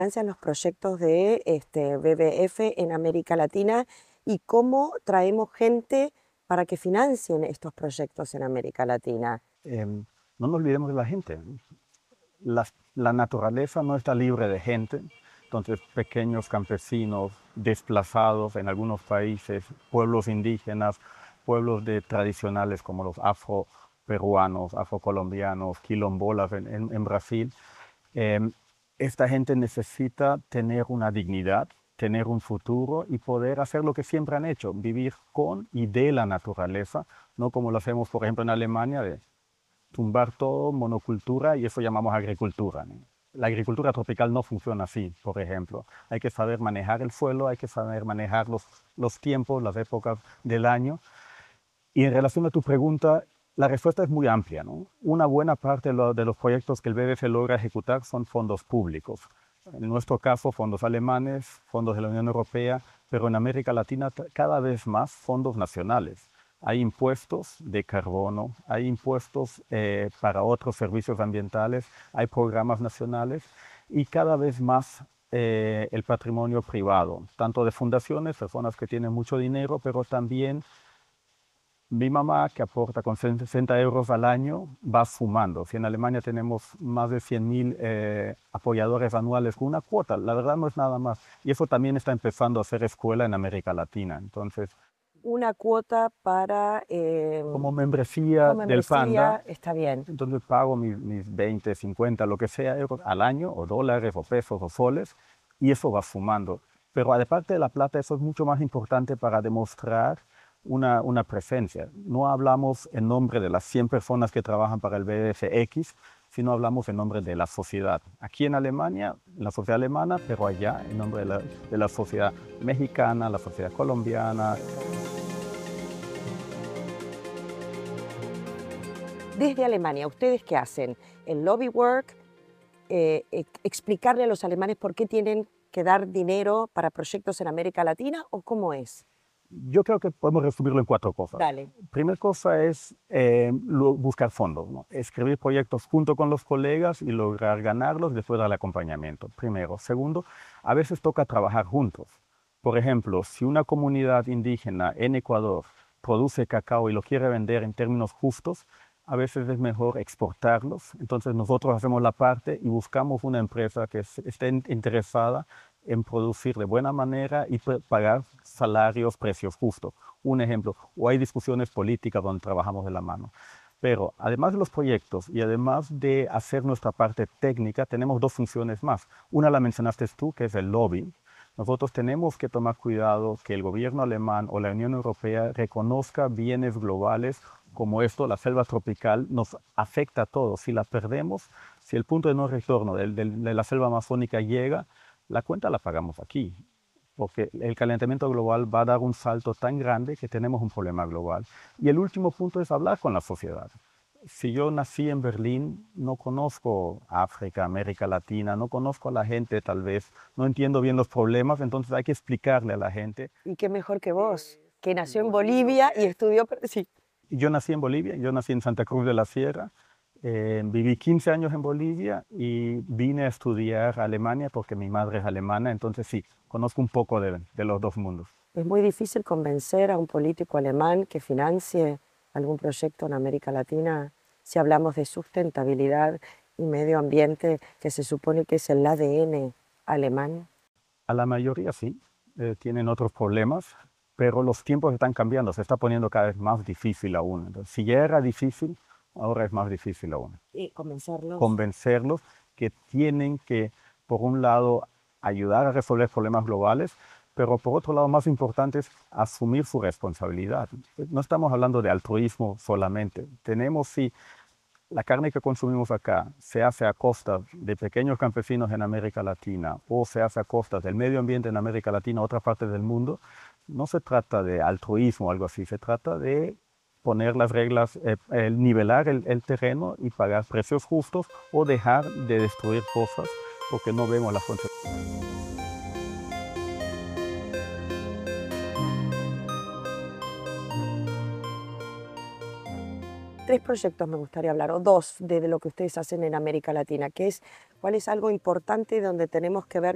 financian los proyectos de BBF en América Latina y cómo traemos gente para que financien estos proyectos en América Latina. No nos olvidemos de la gente. La naturaleza no está libre de gente, entonces pequeños campesinos desplazados en algunos países, pueblos indígenas, pueblos tradicionales como los afroperuanos, afrocolombianos, quilombolas en Brasil. Esta gente necesita tener una dignidad, tener un futuro y poder hacer lo que siempre han hecho, vivir con y de la naturaleza, no como lo hacemos, por ejemplo, en Alemania, de tumbar todo, monocultura, y eso llamamos agricultura, ¿no? La agricultura tropical no funciona así, por ejemplo. Hay que saber manejar el suelo, hay que saber manejar los tiempos, las épocas del año. Y en relación a tu pregunta, la respuesta es muy amplia, ¿no? Una buena parte de los proyectos que el BBF logra ejecutar son fondos públicos. En nuestro caso, fondos alemanes, fondos de la Unión Europea, pero en América Latina cada vez más fondos nacionales. Hay impuestos de carbono, hay impuestos para otros servicios ambientales, hay programas nacionales y cada vez más el patrimonio privado, tanto de fundaciones, personas que tienen mucho dinero, pero también mi mamá, que aporta con 60 euros al año, va sumando. Si en Alemania tenemos más de 100.000 apoyadores anuales con una cuota, la verdad no es nada más. Y eso también está empezando a hacer escuela en América Latina. Entonces, Una cuota para como membresía como del Panda, membresía está bien. entonces pago mis 20, 50, lo que sea, euros al año, o dólares, o pesos, o soles, y eso va sumando. Pero aparte de la plata, eso es mucho más importante para demostrar una presencia. No hablamos en nombre de las 100 personas que trabajan para el BFX, sino hablamos en nombre de la sociedad. Aquí en Alemania, la sociedad alemana, pero allá en nombre de la sociedad mexicana, la sociedad colombiana. Desde Alemania, ¿ustedes qué hacen? ¿El lobby work? ¿Explicarle a los alemanes por qué tienen que dar dinero para proyectos en América Latina o cómo es? Yo creo que podemos resumirlo en 4 cosas. Dale. Primera cosa es buscar fondos, ¿no? Escribir proyectos junto con los colegas y lograr ganarlos, después darle acompañamiento. Primero. Segundo, a veces toca trabajar juntos. Por ejemplo, si una comunidad indígena en Ecuador produce cacao y lo quiere vender en términos justos, a veces es mejor exportarlos. Entonces nosotros hacemos la parte y buscamos una empresa que esté interesada en producir de buena manera y pagar salarios, precios justos. Un ejemplo, o hay discusiones políticas donde trabajamos de la mano. Pero además de los proyectos y además de hacer nuestra parte técnica, tenemos 2 funciones más. Una la mencionaste tú, que es el lobby. Nosotros tenemos que tomar cuidado que el gobierno alemán o la Unión Europea reconozca bienes globales como esto, la selva tropical, nos afecta a todos. Si la perdemos, si el punto de no retorno de la selva amazónica llega, la cuenta la pagamos aquí, porque el calentamiento global va a dar un salto tan grande que tenemos un problema global. Y el último punto es hablar con la sociedad. Si yo nací en Berlín, no conozco África, América Latina, no conozco a la gente tal vez, no entiendo bien los problemas, entonces hay que explicarle a la gente. Y qué mejor que vos, que nació en Bolivia y estudió... Sí. Yo nací en Bolivia, yo nací en Santa Cruz de la Sierra, viví 15 años en Bolivia y vine a estudiar a Alemania porque mi madre es alemana, entonces sí, conozco un poco de los 2 mundos. Es muy difícil convencer a un político alemán que financie algún proyecto en América Latina si hablamos de sustentabilidad y medio ambiente, que se supone que es el ADN alemán. A la mayoría sí, tienen otros problemas, pero los tiempos están cambiando, se está poniendo cada vez más difícil aún. Entonces, si ya era difícil, ahora es más difícil aún. Y convencerlos. Convencerlos que tienen que, por un lado, ayudar a resolver problemas globales, pero por otro lado, más importante es asumir su responsabilidad. No estamos hablando de altruismo solamente. Tenemos, sí, la carne que consumimos acá se hace a costa de pequeños campesinos en América Latina o se hace a costa del medio ambiente en América Latina o otra parte del mundo. No se trata de altruismo o algo así, se trata de poner las reglas, nivelar el terreno y pagar precios justos o dejar de destruir cosas porque no vemos las consecuencias. 3 proyectos me gustaría hablar, o 2 de lo que ustedes hacen en América Latina, que es cuál es algo importante donde tenemos que ver